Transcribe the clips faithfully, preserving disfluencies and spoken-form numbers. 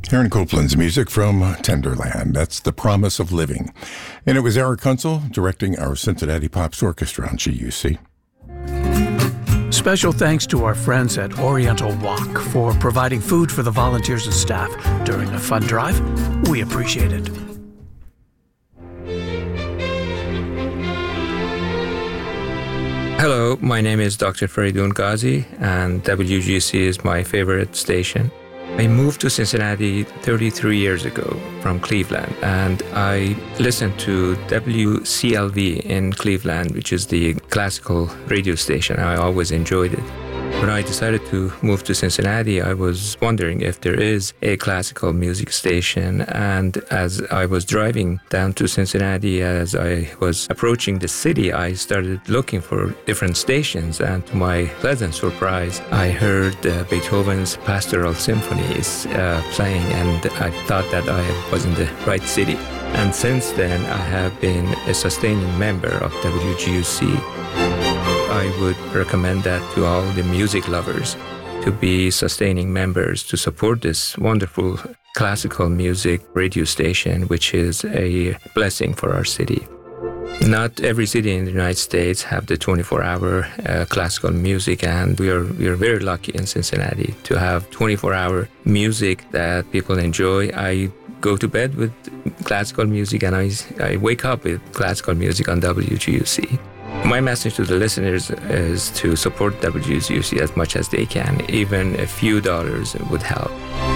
Aaron Copland's music from Tenderland. That's The Promise of Living. And it was Eric Kunzel directing our Cincinnati Pops Orchestra on G U C. Special thanks to our friends at Oriental Walk for providing food for the volunteers and staff during the fund drive. We appreciate it. Hello, my name is Doctor Faridoon Ghazi, and W G U C is my favorite station. I moved to Cincinnati thirty-three years ago from Cleveland, and I listened to W C L V in Cleveland, which is the classical radio station. I always enjoyed it. When I decided to move to Cincinnati, I was wondering if there is a classical music station. And as I was driving down to Cincinnati, as I was approaching the city, I started looking for different stations. And to my pleasant surprise, I heard uh, Beethoven's Pastoral Symphonies uh, playing, and I thought that I was in the right city. And since then, I have been a sustaining member of W G U C. I would recommend that to all the music lovers to be sustaining members to support this wonderful classical music radio station, which is a blessing for our city. Not every city in the United States have the twenty-four hour uh, classical music, and we are we are very lucky in Cincinnati to have twenty-four hour music that people enjoy. I go to bed with classical music, and I, I wake up with classical music on W G U C. My message to the listeners is to support W G U C as much as they can. Even a few dollars would help.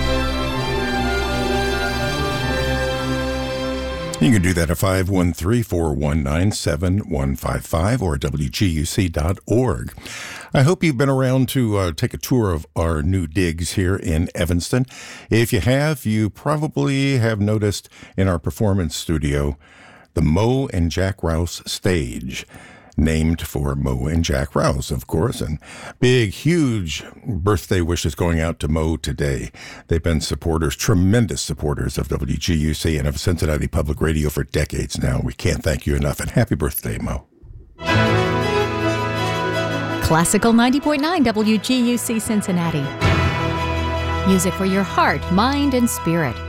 You can do that at five one three, four one nine, seven one five five or W G U C dot org. I hope you've been around to uh, take a tour of our new digs here in Evanston. If you have, you probably have noticed in our performance studio the Moe and Jack Rouse stage, named for Moe and Jack Rouse, of course, and big, huge birthday wishes going out to Moe today. They've been supporters, tremendous supporters of W G U C and of Cincinnati Public Radio for decades now. We can't thank you enough, and happy birthday, Moe. Classical ninety point nine W G U C Cincinnati. Music for your heart, mind, and spirit.